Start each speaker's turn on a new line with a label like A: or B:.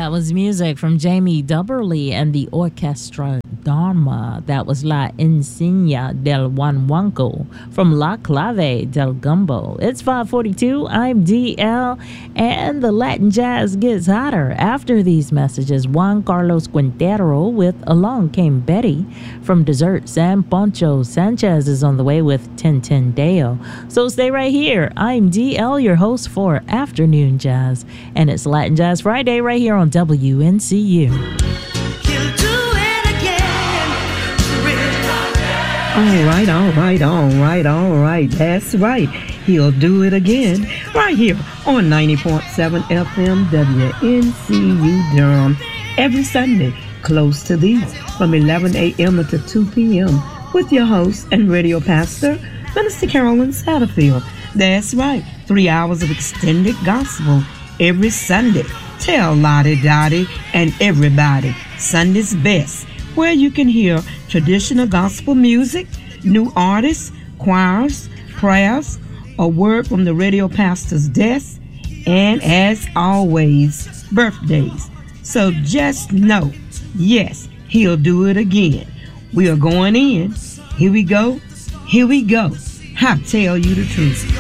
A: That was music from Jamie Dubberly and the Orchestra Dharma. That was La Insignia del Guanguanco from La Clave del Gumbo. It's 5:42. I'm DL, and the Latin jazz gets hotter. After these messages, Juan Carlos Quintero with Along Came Betty from Desserts, and Poncho Sanchez is on the way with Tintin Deo. So stay right here. I'm DL, your host for Afternoon Jazz, and it's Latin Jazz Friday right here on WNCU.
B: All right. That's right. He'll do it again right here on 90.7 FM WNCU Durham every Sunday, close to these, from 11 a.m. until 2 p.m. with your host and radio pastor, Minister Carolyn Satterfield. That's right. 3 hours of extended gospel every Sunday. Tell Lottie Dottie and everybody Sunday's Best, where you can hear traditional gospel music, new artists, choirs, prayers, a word from the radio pastor's desk, and as always, birthdays. So just know, yes, he'll do it again. We are going in. Here we go. I tell you the truth.